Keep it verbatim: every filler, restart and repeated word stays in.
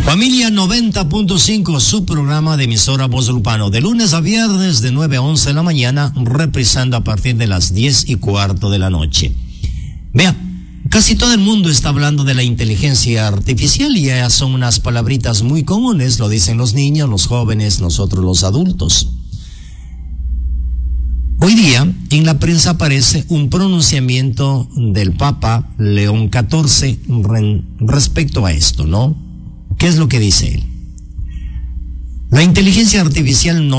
Familia noventa punto cinco, su programa de emisora Voz Lupano, de lunes a viernes de nueve a once de la mañana, reprisando a partir de las diez y cuarto de la noche. Vea, casi todo el mundo está hablando de la inteligencia artificial y ya son unas palabritas muy comunes, lo dicen los niños, los jóvenes, nosotros los adultos. Hoy día, en la prensa aparece un pronunciamiento del Papa León catorce respecto a esto, ¿no? ¿Qué es lo que dice él? La inteligencia artificial no